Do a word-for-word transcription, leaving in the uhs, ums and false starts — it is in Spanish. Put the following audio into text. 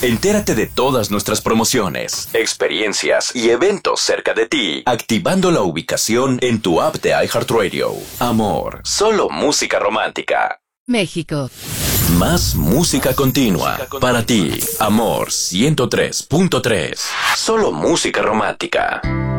Entérate de todas nuestras promociones, experiencias y eventos cerca de ti, activando la ubicación en tu app de iHeartRadio. Amor, solo música romántica. México. Más música continua para ti. Amor ciento tres punto tres. Solo música romántica.